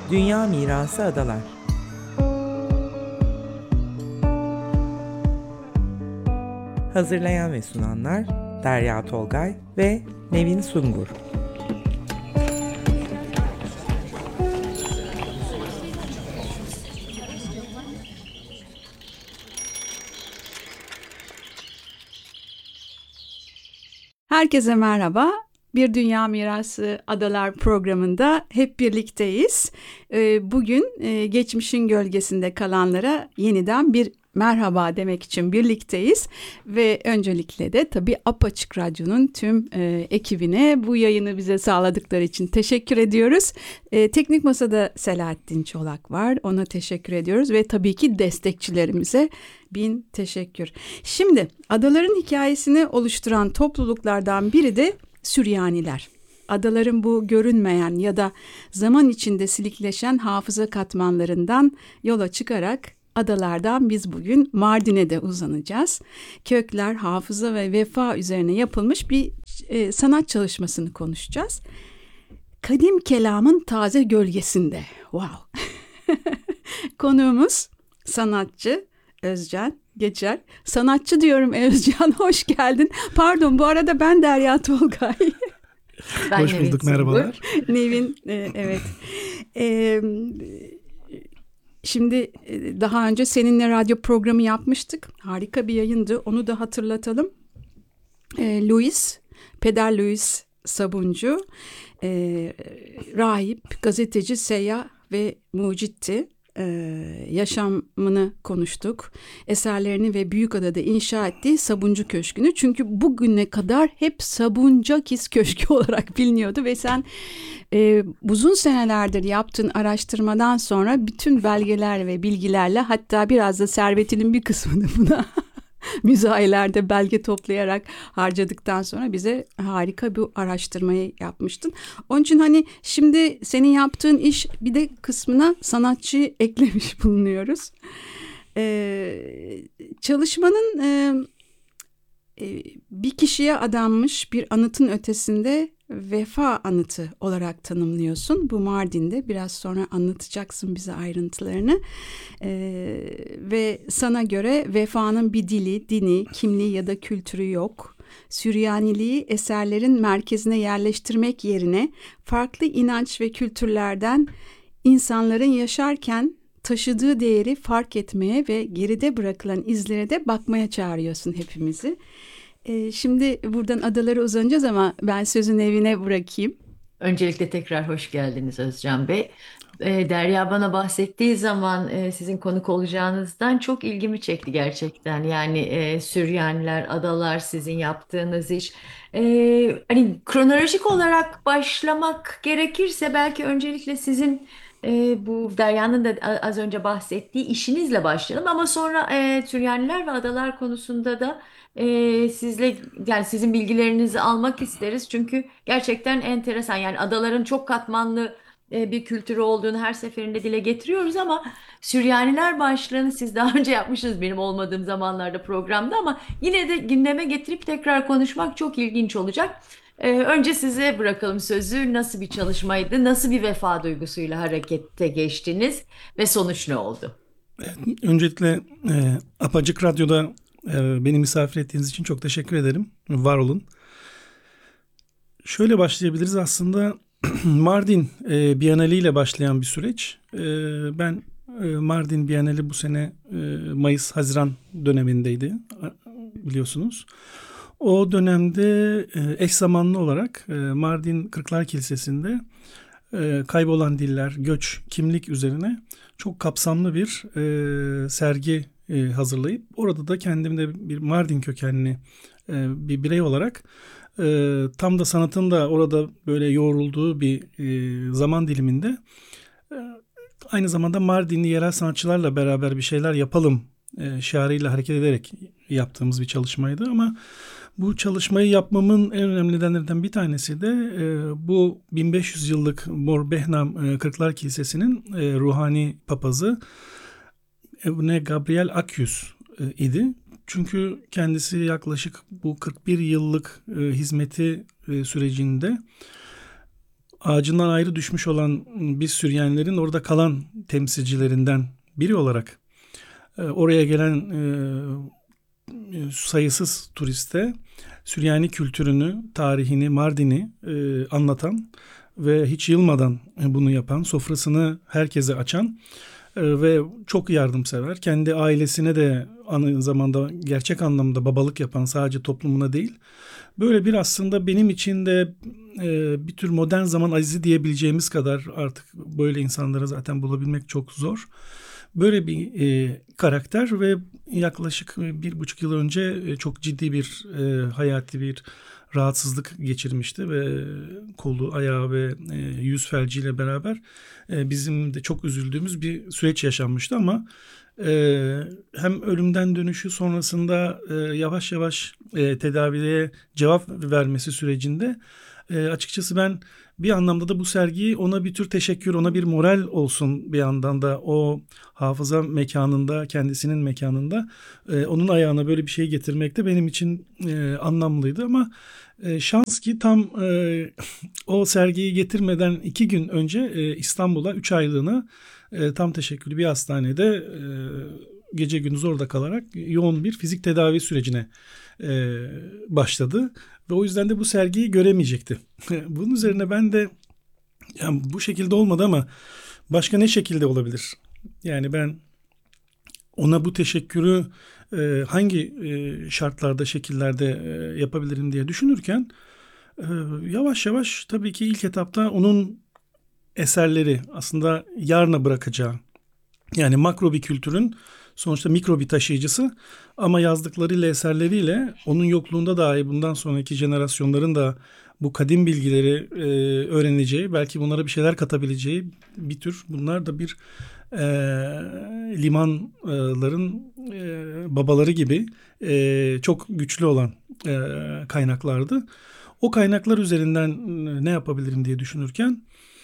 Dünya Mirası Adalar. Hazırlayan ve sunanlar Derya Tolgay ve Nevin Sungur. Herkese merhaba. Bir Dünya Mirası Adalar programında hep birlikteyiz. Bugün geçmişin gölgesinde kalanlara yeniden bir merhaba demek için birlikteyiz. Ve öncelikle de tabii Apaçık Radyo'nun tüm ekibine bu yayını bize sağladıkları için teşekkür ediyoruz. Teknik Masa'da Selahattin Çolak var. Ona teşekkür ediyoruz ve tabii ki destekçilerimize bin teşekkür. Şimdi adaların hikayesini oluşturan topluluklardan biri de Süryaniler. Adaların bu görünmeyen ya da zaman içinde silikleşen hafıza katmanlarından yola çıkarak adalardan biz bugün Mardin'e de uzanacağız. Kökler, hafıza ve vefa üzerine yapılmış bir sanat çalışmasını konuşacağız. Kadim kelamın taze gölgesinde. Wow. Konuğumuz sanatçı Özcan Geçer. Sanatçı diyorum Özcan, hoş geldin. Pardon, bu arada ben Derya Tolgay. Hoş bulduk, merhabalar. Nevin, evet. Şimdi daha önce seninle radyo programı yapmıştık. Harika bir yayındı, onu da hatırlatalım. Peder Louis Sabuncu, rahip, gazeteci, seyyah ve mucitti. Yaşamını konuştuk. Eserlerini ve Büyükada'da inşa ettiği Sabuncu Köşkü'nü. Çünkü bugüne kadar hep Sabuncakis Köşkü olarak biliniyordu ve sen uzun senelerdir yaptığın araştırmadan sonra bütün belgeler ve bilgilerle, hatta biraz da servetinin bir kısmını buna müzayelerde belge toplayarak harcadıktan sonra bize harika bir araştırmayı yapmıştın. Onun için hani şimdi senin yaptığın iş bir de kısmına sanatçı eklemiş bulunuyoruz. Çalışmanın bir kişiye adanmış bir anıtın ötesinde vefa anıtı olarak tanımlıyorsun. Bu Mardin'de, biraz sonra anlatacaksın bize ayrıntılarını. Ve sana göre vefanın bir dili, dini, kimliği ya da kültürü yok. Süryaniliği eserlerin merkezine yerleştirmek yerine farklı inanç ve kültürlerden insanların yaşarken taşıdığı değeri fark etmeye ve geride bırakılan izlere de bakmaya çağırıyorsun hepimizi. Şimdi buradan adalara uzanacağız ama ben sözün evine bırakayım. Öncelikle tekrar hoş geldiniz Özcan Bey. Derya bana bahsettiği zaman sizin konuk olacağınızdan çok ilgimi çekti gerçekten. Yani Süryaniler, adalar, sizin yaptığınız iş. Hani kronolojik olarak başlamak gerekirse belki öncelikle sizin bu Derya'nın da az önce bahsettiği işinizle başlayalım. Ama sonra Süryaniler ve adalar konusunda da sizle, yani sizin bilgilerinizi almak isteriz. Çünkü gerçekten enteresan. Yani adaların çok katmanlı bir kültürü olduğunu her seferinde dile getiriyoruz ama Süryaniler başlığını siz daha önce yapmışsınız benim olmadığım zamanlarda programda, ama yine de gündeme getirip tekrar konuşmak çok ilginç olacak. Önce size bırakalım sözü. Nasıl bir çalışmaydı? Nasıl bir vefa duygusuyla harekete geçtiniz ve sonuç ne oldu? Öncelikle Apaçık Radyo'da beni misafir ettiğiniz için çok teşekkür ederim. Var olun. Şöyle başlayabiliriz aslında. Mardin Bienali ile başlayan bir süreç. Ben Mardin Bienali bu sene Mayıs-Haziran dönemindeydi, biliyorsunuz. O dönemde eş zamanlı olarak Mardin Kırklar Kilisesi'nde kaybolan diller, göç, kimlik üzerine çok kapsamlı bir sergi hazırlayıp orada da kendimde bir Mardin kökenli bir birey olarak tam da sanatın da orada böyle yoğrulduğu bir zaman diliminde aynı zamanda Mardinli yerel sanatçılarla beraber bir şeyler yapalım şiarıyla hareket ederek yaptığımız bir çalışmaydı. Ama bu çalışmayı yapmamın en önemli nedenlerinden bir tanesi de bu 1500 yıllık Mor Behnam Kırklar Kilisesi'nin ruhani papazı Evne Gabriel Akyüz idi. Çünkü kendisi yaklaşık bu 41 yıllık hizmeti sürecinde ağacından ayrı düşmüş olan biz Süryanilerin orada kalan temsilcilerinden biri olarak oraya gelen sayısız turiste Süryani kültürünü, tarihini, Mardin'i anlatan ve hiç yılmadan bunu yapan, sofrasını herkese açan ve çok yardımsever. Kendi ailesine de aynı zamanda gerçek anlamda babalık yapan, sadece toplumuna değil. Böyle bir aslında benim için de bir tür modern zaman azizi diyebileceğimiz kadar, artık böyle insanları zaten bulabilmek çok zor. Böyle bir karakter ve yaklaşık 1,5 yıl önce çok ciddi bir hayati bir rahatsızlık geçirmişti ve kolu, ayağı ve yüz felciyle beraber bizim de çok üzüldüğümüz bir süreç yaşanmıştı ama hem ölümden dönüşü sonrasında yavaş yavaş tedaviye cevap vermesi sürecinde açıkçası ben bir anlamda da bu sergiyi ona bir tür teşekkür, ona bir moral olsun, bir yandan da o hafıza mekanında, kendisinin mekanında onun ayağına böyle bir şey getirmek de benim için anlamlıydı ama şans ki tam o sergiyi getirmeden 2 gün önce İstanbul'a 3 aylığına tam teşekküllü bir hastanede gece gündüz orada kalarak yoğun bir fizik tedavi sürecine başladı. Ve o yüzden de bu sergiyi göremeyecekti. Bunun üzerine ben de yani bu şekilde olmadı ama başka ne şekilde olabilir? Yani ben ona bu teşekkürü hangi şartlarda, şekillerde yapabilirim diye düşünürken yavaş yavaş tabii ki ilk etapta onun eserleri aslında yarına bırakacağı, yani makro bir kültürün sonuçta mikro bir taşıyıcısı ama yazdıklarıyla, eserleriyle onun yokluğunda dahi bundan sonraki jenerasyonların da bu kadim bilgileri öğreneceği, belki bunlara bir şeyler katabileceği bir tür, bunlar da bir limanların babaları gibi çok güçlü olan kaynaklardı. O kaynaklar üzerinden ne yapabilirim diye düşünürken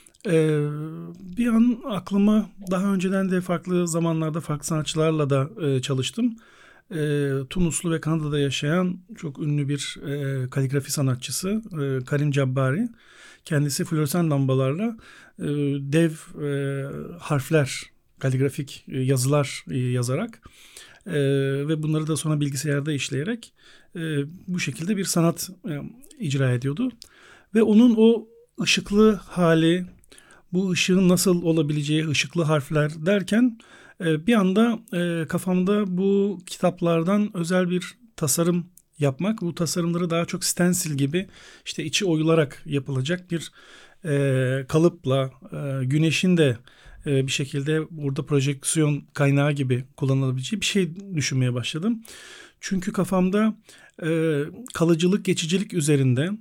bir an aklıma, daha önceden de farklı zamanlarda farklı sanatçılarla da çalıştım. Tunuslu ve Kanada'da yaşayan çok ünlü bir kaligrafi sanatçısı Karim Cabbari. Kendisi floresan lambalarla dev harfler, kaligrafik yazılar yazarak ve bunları da sonra bilgisayarda işleyerek bu şekilde bir sanat icra ediyordu. Ve onun o ışıklı hali, bu ışığın nasıl olabileceği, ışıklı harfler derken bir anda kafamda bu kitaplardan özel bir tasarım yapmak, bu tasarımları daha çok stencil gibi işte içi oyularak yapılacak bir kalıpla güneşin de bir şekilde burada projeksiyon kaynağı gibi kullanılabileceği bir şey düşünmeye başladım. Çünkü kafamda kalıcılık, geçicilik üzerinde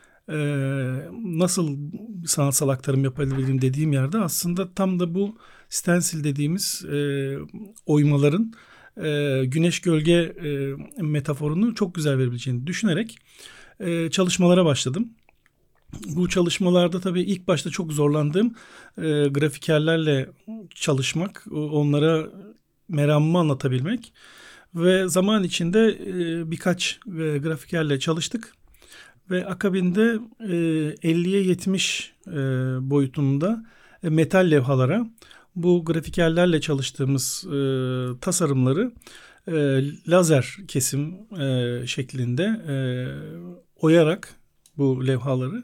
nasıl sanatsal aktarım yapabilirim dediğim yerde aslında tam da bu stencil dediğimiz oymaların güneş gölge metaforunu çok güzel verebileceğini düşünerek çalışmalara başladım. Bu çalışmalarda tabii ilk başta çok zorlandığım grafikerlerle çalışmak, onlara meramımı anlatabilmek ve zaman içinde birkaç grafikerle çalıştık. Ve akabinde 50'ye 70 boyutunda metal levhalara bu grafikerlerle çalıştığımız tasarımları lazer kesim şeklinde oyarak bu levhaları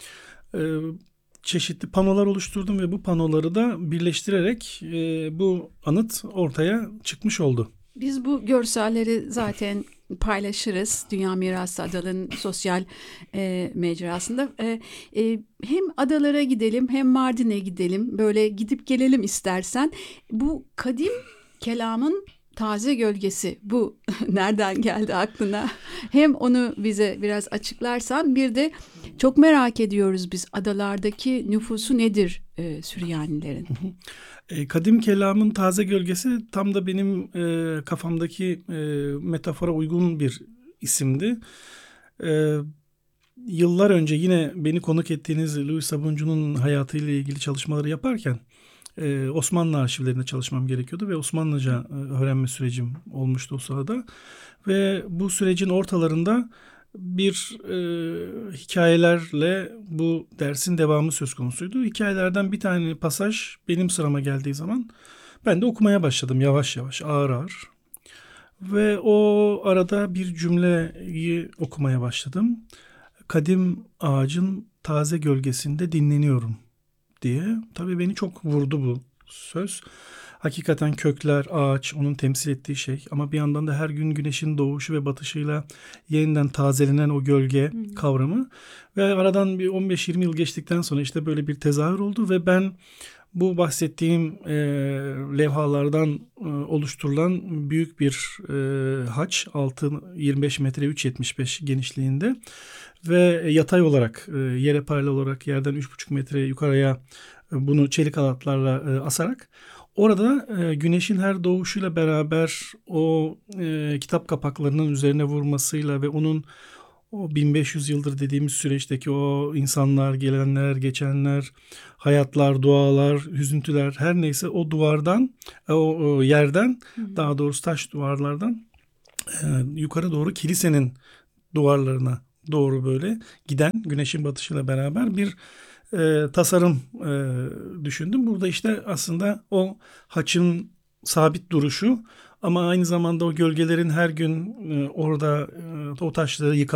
çeşitli panolar oluşturdum ve bu panoları da birleştirerek bu anıt ortaya çıkmış oldu. Biz bu görselleri zaten paylaşırız Dünya Mirası Adaları'nın sosyal mecrasında. Hem adalara gidelim hem Mardin'e gidelim. Böyle gidip gelelim istersen. Bu kadim kelamın taze gölgesi, bu nereden geldi aklına? Hem onu bize biraz açıklarsan, bir de çok merak ediyoruz biz, adalardaki nüfusu nedir Süryanilerin? Kadim kelamın taze gölgesi tam da benim kafamdaki metafora uygun bir isimdi. Yıllar önce yine beni konuk ettiğiniz Louis Sabuncu'nun hayatıyla ilgili çalışmaları yaparken Osmanlı arşivlerinde çalışmam gerekiyordu ve Osmanlıca öğrenme sürecim olmuştu o sırada. Ve bu sürecin ortalarında bir hikayelerle bu dersin devamı söz konusuydu. Hikayelerden bir tane pasaj benim sırama geldiği zaman ben de okumaya başladım yavaş yavaş, ağır ağır. Ve o arada bir cümleyi okumaya başladım. Kadim ağacın taze gölgesinde dinleniyorum diye. Tabii beni çok vurdu bu söz. Hakikaten kökler, ağaç onun temsil ettiği şey. Ama bir yandan da her gün güneşin doğuşu ve batışıyla yeniden tazelenen o gölge kavramı. Ve aradan bir 15-20 yıl geçtikten sonra işte böyle bir tezahür oldu ve ben bu bahsettiğim levhalardan oluşturulan büyük bir haç, altı 25 metre 3.75 genişliğinde ve yatay olarak yere paralel olarak yerden 3,5 metre yukarıya bunu çelik halatlarla asarak orada güneşin her doğuşuyla beraber o kitap kapaklarının üzerine vurmasıyla ve onun o 1500 yıldır dediğimiz süreçteki o insanlar, gelenler, geçenler, hayatlar, dualar, hüzüntüler her neyse o duvardan, o yerden daha doğrusu taş duvarlardan yukarı doğru kilisenin duvarlarına doğru böyle giden güneşin batışıyla beraber bir tasarım düşündüm. Burada işte aslında o haçın sabit duruşu ama aynı zamanda o gölgelerin her gün orada o taşları